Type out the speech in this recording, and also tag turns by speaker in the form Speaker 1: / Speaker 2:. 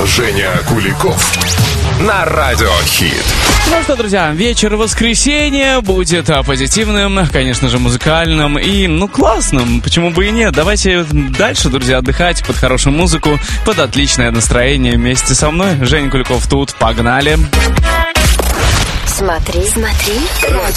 Speaker 1: Женя Куликов на Радио Хит.
Speaker 2: Ну что, друзья, вечер воскресенья будет позитивным, конечно же, музыкальным и, классным. Почему бы и нет? Давайте дальше, друзья, отдыхать под хорошую музыку, под отличное настроение вместе со мной. Женя Куликов тут. Погнали!
Speaker 3: Смотри.